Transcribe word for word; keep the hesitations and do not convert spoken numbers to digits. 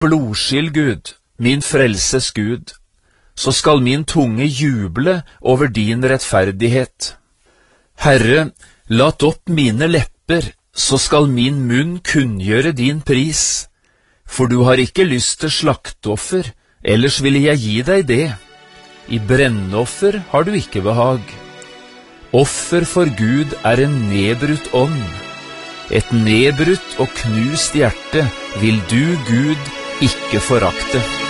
blodskyld Gud, min frelses Gud, så skal min tunge juble over din rettferdighet. Herre, lat opp mine lepper, så skal min munn kunngjøre din pris. For du har ikke lyst til slakteoffer, ellers ville jeg gi deg det. I brennoffer har du ikke behag. Offer for Gud er en nedbrutt ånd. Et nedbrutt og knust hjerte vil du, Gud, ikke forakte.